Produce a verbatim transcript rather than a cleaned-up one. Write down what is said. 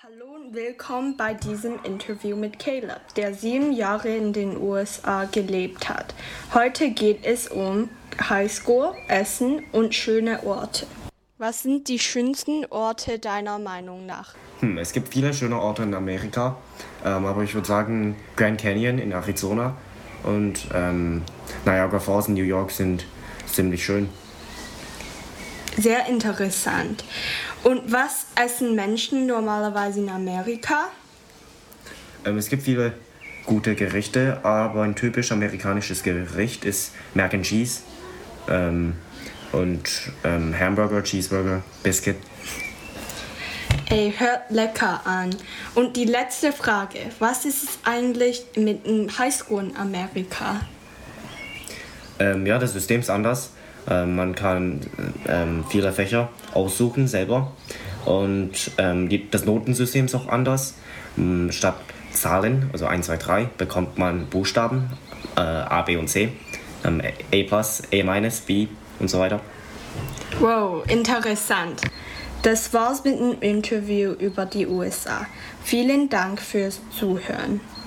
Hallo und willkommen bei diesem Interview mit Caleb, der sieben Jahre in den U S A gelebt hat. Heute geht es um Highschool, Essen und schöne Orte. Was sind die schönsten Orte deiner Meinung nach? Hm, es gibt viele schöne Orte in Amerika, ähm, aber ich würde sagen Grand Canyon in Arizona und ähm, Niagara Falls in New York sind ziemlich schön. Sehr interessant. Und was essen Menschen normalerweise in Amerika? Ähm, es gibt viele gute Gerichte, aber ein typisch amerikanisches Gericht ist Mac and Cheese ähm, und ähm, Hamburger, Cheeseburger, Biscuit. Ey, hört lecker an. Und die letzte Frage, was ist es eigentlich mit dem Highschool in Amerika? Ähm, ja, das System ist anders. Ähm, man kann ähm, viele Fächer aussuchen selber und ähm, die, das Notensystem ist auch anders. Ähm, statt Zahlen, also eins, zwei, drei, bekommt man Buchstaben, äh, A, B und C, ähm, A plus, A minus, B und so weiter. Wow, interessant. Das war's mit dem Interview über die U S A. Vielen Dank fürs Zuhören.